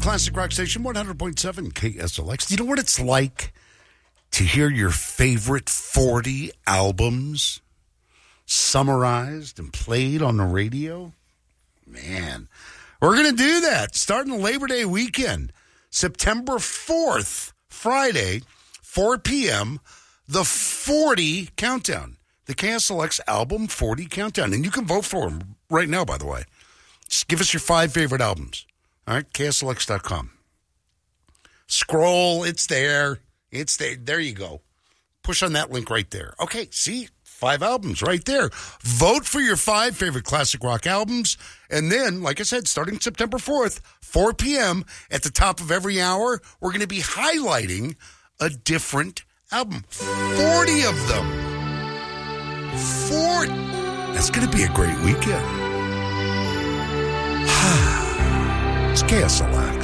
Classic Rock Station, 100.7 KSLX. Do you know what it's like to hear your favorite 40 albums summarized and played on the radio? Man, we're going to do that starting Labor Day weekend, September 4th, Friday, 4 p.m., the 40 Countdown, the KSLX Album 40 Countdown. And you can vote for them right now, by the way. Just give us your 5 favorite albums. All right, KSLX.com. Scroll, it's there. It's there. There you go. Push on that link right there. Okay, see? 5 albums right there. Vote for your 5 favorite classic rock albums. And then, like I said, starting September 4th, 4 p.m., at the top of every hour, we're going to be highlighting a different album. 40 of them. 40. That's going to be a great weekend. It's KSLX.